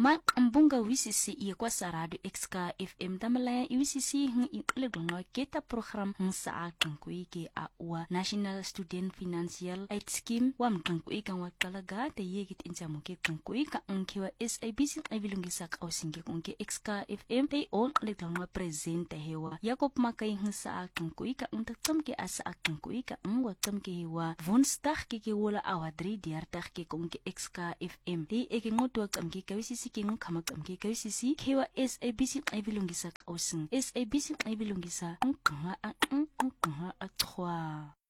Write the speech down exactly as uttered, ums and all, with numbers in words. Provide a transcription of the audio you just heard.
ma mbunga wisisi iya kwa sarado exka F M tamalaya iwisisi hng iqleglo keta program hng saa kangkui ke a wa National Student Financial Aid Scheme wa mkangkui kan wakalaga te yegit injamu ke kangkui ka ngkewa S A B C ivilungisa ka osinge kungke exka F M te on leglo presente hewa Jacob makai hng saa kangkui ka untakam ke asa kangkui ka ngwa kam ke hewa Woensdag ke ke wola awadri diartag ke kungke exka F M te eke ngotwa kam ke kawisisi ke ngkama kam ke kawisisi kewa S A B C ivilungisa ka osing S A B C ivilungisa ngkanga ang ngkanga atwa